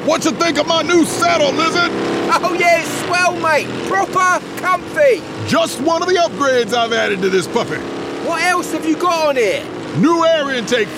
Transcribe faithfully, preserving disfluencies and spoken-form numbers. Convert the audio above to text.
What you think of my new saddle, Lizard? Oh yeah, it's swell, mate. Proper comfy. Just one of the upgrades I've added to this puppy. What else have you got on here? New air intake